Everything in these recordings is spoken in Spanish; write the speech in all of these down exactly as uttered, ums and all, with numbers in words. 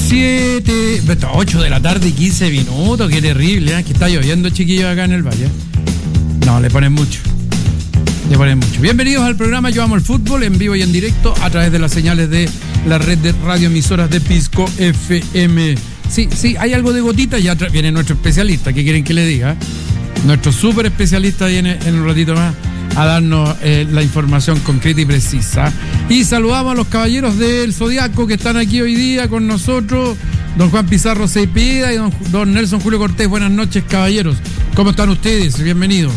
siete, ocho de la tarde y quince minutos, qué terrible, ¿eh? Que está lloviendo, chiquillos, acá en el valle. No, le ponen mucho. Le ponen mucho. Bienvenidos al programa Yo Amo el Fútbol, en vivo y en directo, a través de las señales de la red de radioemisoras de Pisco F M. Sí, sí, hay algo de gotita, ya tra- viene nuestro especialista, ¿qué quieren que le diga? Nuestro súper especialista viene en un ratito más a darnos eh, la información concreta y precisa. Y saludamos a los caballeros del Zodiaco que están aquí hoy día con nosotros. Don Juan Pizarro Seipida y don, don Nelson Julio Cortés. Buenas noches, caballeros. ¿Cómo están ustedes? Bienvenidos.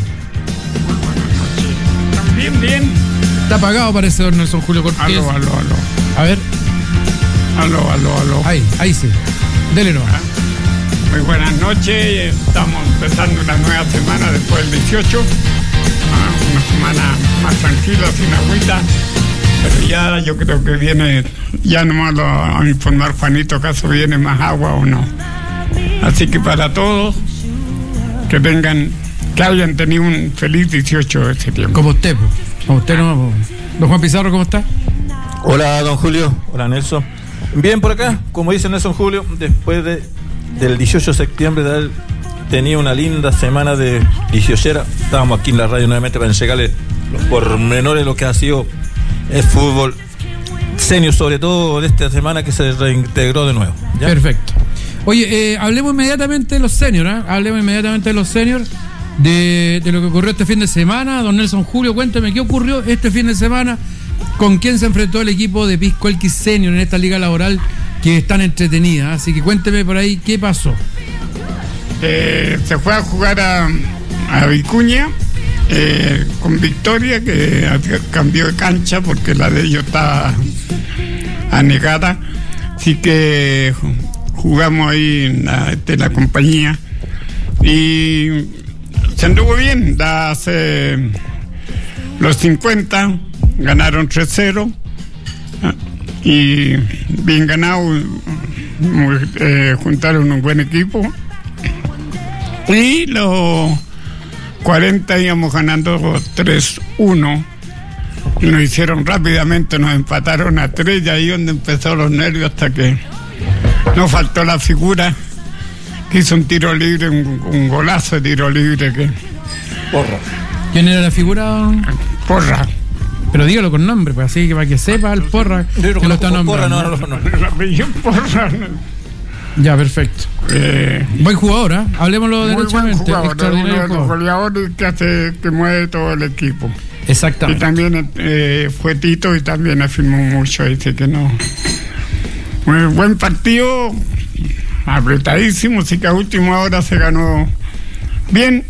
Bien, bien. Está apagado, parece, don Nelson Julio Cortés. Aló, aló, aló. A ver. Aló, aló, aló. Ahí, ahí sí. Dele no. Muy buenas noches. Estamos empezando una nueva semana después del dieciocho. Ah, una semana más tranquila, sin agüita. Pero ya yo creo que viene, ya nomás lo a informar Juanito acaso viene más agua o no. Así que para todos, que tengan, que hayan tenido un feliz dieciocho de septiembre. Como usted, pues. Como usted no. Don Juan Pizarro, ¿cómo está? Hola, don Julio. Hola, Nelson. Bien por acá, como dice Nelson Julio, después de, del dieciocho de septiembre de haber tenido una linda semana de dieciochera, estábamos aquí en la radio nuevamente para entregarles los pormenores de lo que ha sido el fútbol senior, sobre todo de esta semana que se reintegró de nuevo. ¿Ya? Perfecto. Oye, eh, hablemos inmediatamente de los seniors, ¿eh? Hablemos inmediatamente de los seniors, de, de lo que ocurrió este fin de semana. Don Nelson Julio, cuénteme, ¿qué ocurrió este fin de semana? ¿Con quién se enfrentó el equipo de Pisco Elqui Senior en esta liga laboral que es tan entretenida? Así que cuénteme por ahí, ¿qué pasó? Eh, se fue a jugar a, a Vicuña eh, con victoria, que cambió de cancha porque la de ellos estaba anegada. Así que jugamos ahí en la, de la compañía y se anduvo bien. Da hace los cincuenta, ganaron tres cero y bien ganado, eh, juntaron un buen equipo. Y los cuarenta íbamos ganando tres uno y nos hicieron rápidamente, nos empataron a tres, y ahí donde empezó los nervios, hasta que nos faltó la figura que hizo un tiro libre, un, un golazo de tiro libre que... Porra. ¿Quién era la figura, don? Porra. Pero dígalo con nombre, pues así que para que sepa el Porra Yo que lo está nombrando. Porra, no, no, no, no. El apellido Porra. Ya, perfecto. Eh, Buen jugador, ¿eh? Hablemoslo muy buen derechamente. jugador, uno Extraordinario de los jugador. goleadores que hace, que mueve todo el equipo. Y Exactamente. también eh, fue Tito y también afirmó mucho, dice que no. Muy buen partido, apretadísimo, así que a última hora se ganó bien.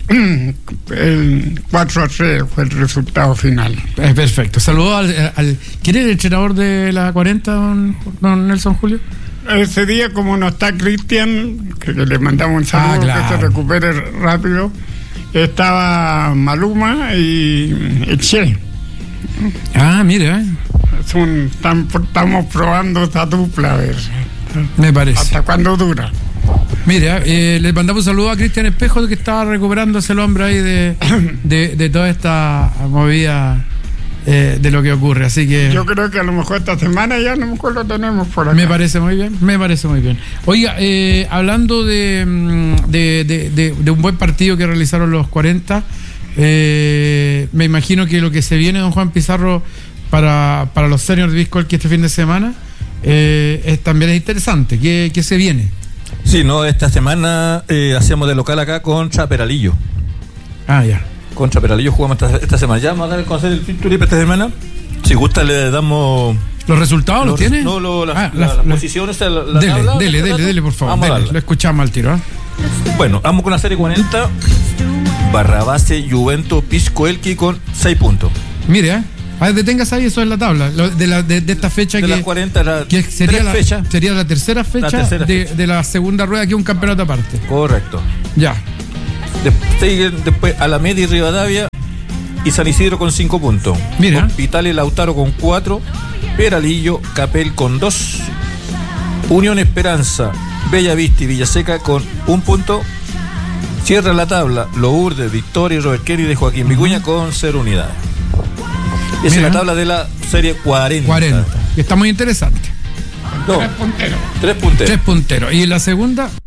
El cuatro a tres fue el resultado final. Es perfecto. Saludó al, al... ¿Quién es el entrenador de la cuarenta, don, don Nelson Julio? Ese día, como no está Cristian, que, que le mandamos un saludo, Ah, claro. que se recupere rápido, estaba Maluma y el Che. Ah, mire, ¿eh? Es un, tam- estamos probando esta dupla, a ver Me parece. hasta cuándo dura. Mire, eh, le mandamos un saludo a Cristian Espejo, que estaba recuperándose el hombre ahí de, de, de toda esta movida eh, de lo que ocurre. Así que Yo creo que a lo mejor esta semana ya a lo mejor lo tenemos por acá. me parece muy bien, me parece muy bien. Oiga, eh, hablando de, mm, de, de, de, de un buen partido que realizaron los cuarenta, eh, me imagino que lo que se viene, don Juan Pizarro, para, para los seniors de Pisco Elqui este fin de semana, eh, es, también es interesante. ¿Qué, qué se viene? Sí, no, esta semana eh, hacemos de local acá contra Peralillo. Ah, ya. Contra Peralillo jugamos esta, esta semana. Ya vamos a dar el conocer el Pinturip esta semana. Si gusta le damos... ¿Los resultados los, los tiene? No, lo, la, Ah, la, la- las la- posiciones, la, la Dele, tabla, dele, el dele, dato. dele, por favor. Vamos a Dele, darla. lo escuchamos al tiro, ¿eh? Bueno, vamos con la serie cuarenta. Barrabase Juventus Pisco Elqui con seis puntos. Mire, ¿eh? A ver, deténgase ahí, eso es la tabla. Lo- de, la, de, de esta fecha De que, las cuarenta, la, que sería, tres la, fechas. sería la tercera fecha, tercera de, fecha. de la segunda rueda, que es un campeonato aparte. Correcto. Ya. De- siguen después Alameda y Rivadavia y San Isidro con cinco puntos. Mira. Hospital y Lautaro con cuatro. Peralillo, Capel con dos. Unión Esperanza, Bellavista y Villaseca con un punto. Cierra la tabla Lourdes, Victoria y Robert Kelly de Joaquín Vicuña con cero unidades. Esa Mira. es la tabla de la serie cuarenta. cuarenta. Y está muy interesante. No. Tres punteros. Tres punteros. Tres punteros. ¿Y la segunda?